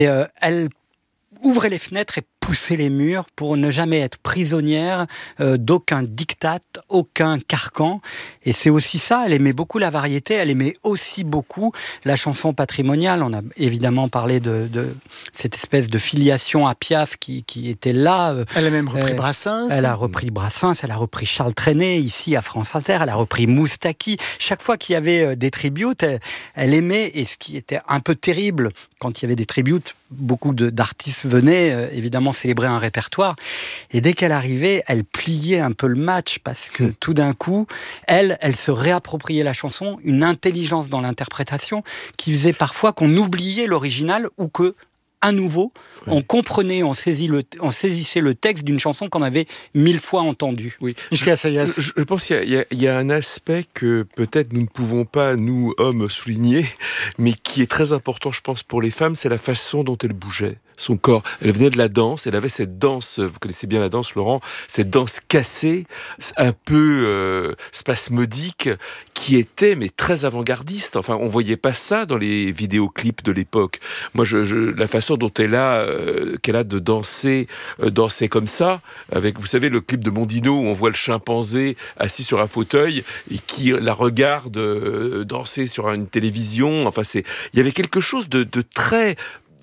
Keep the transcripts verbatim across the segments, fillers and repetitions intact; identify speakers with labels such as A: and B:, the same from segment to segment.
A: Et, euh, elle ouvrait les fenêtres et poussait les murs pour ne jamais être prisonnière euh, d'aucun diktat, aucun carcan. Et c'est aussi ça, elle aimait beaucoup la variété, elle aimait aussi beaucoup la chanson patrimoniale. On a évidemment parlé de, de cette espèce de filiation à Piaf qui, qui était là.
B: Elle a même repris euh, Brassens.
A: Elle a repris Brassens, elle a repris Charles Trenet ici à France Inter, elle a repris Moustaki. Chaque fois qu'il y avait des tributes, elle, elle aimait, et ce qui était un peu terrible, quand il y avait des tributes, beaucoup de, d'artistes venaient euh, évidemment célébrer un répertoire, et dès qu'elle arrivait, elle pliait un peu le match, parce que mmh. tout d'un coup, elle, elle se réappropriait la chanson, une intelligence dans l'interprétation qui faisait parfois qu'on oubliait l'original, ou que à nouveau, oui. on comprenait, on, saisit le, on saisissait le texte d'une chanson qu'on avait mille fois entendue.
C: Oui. Je, je, je pense qu'il y a, il y a un aspect que peut-être nous ne pouvons pas, nous, hommes, souligner, mais qui est très important, je pense, pour les femmes, c'est la façon dont elle bougeait. Son corps. Elle venait de la danse, elle avait cette danse, vous connaissez bien la danse, Laurent, cette danse cassée, un peu euh, spasmodique, qui était mais très avant-gardiste. Enfin, on voyait pas ça dans les vidéoclips de l'époque. Moi, je, je, la façon dont elle a, euh, qu'elle a de danser, euh, danser comme ça, avec, vous savez, le clip de Mondino où on voit le chimpanzé assis sur un fauteuil et qui la regarde euh, danser sur une télévision. Enfin, c'est, il y avait quelque chose de, de très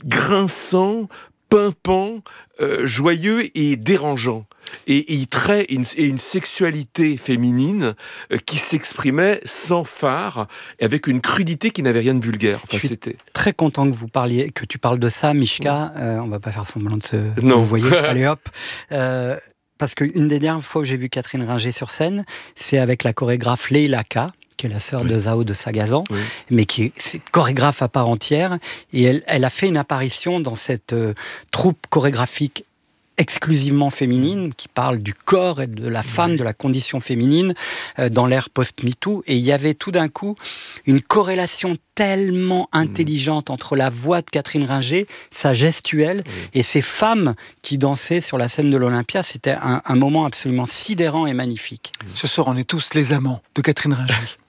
C: grinçant, pimpant, euh, joyeux et dérangeant. Et, et, très, une, et une sexualité féminine euh, qui s'exprimait sans phare, et avec une crudité qui n'avait rien de vulgaire. Enfin,
A: Je suis
C: c'était...
A: très content que vous parliez, que tu parles de ça, Mishka. Ouais. Euh, on va pas faire semblant de se...
C: Non.
A: Vous voyez, allez hop. Euh, parce qu'une des dernières fois que j'ai vu Catherine Ringer sur scène, c'est avec la chorégraphe Leila K, qui est la sœur oui. de Zao de Sagazan, oui. mais qui est, c'est chorégraphe à part entière. Et elle, elle a fait une apparition dans cette euh, troupe chorégraphique exclusivement féminine, qui parle du corps et de la femme, oui. de la condition féminine, euh, dans l'ère post-MeToo. Et il y avait tout d'un coup une corrélation tellement intelligente mmh. entre la voix de Catherine Ringer, sa gestuelle, oui. et ces femmes qui dansaient sur la scène de l'Olympia. C'était un, un moment absolument sidérant et magnifique.
B: Ce soir, on est tous les amants de Catherine Ringer.